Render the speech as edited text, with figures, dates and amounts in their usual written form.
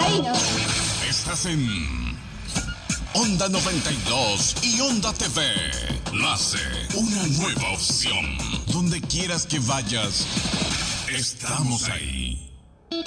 reino. Estás en Onda 92 y Onda TV. LASE, una nueva opción. Donde quieras que vayas, estamos ahí.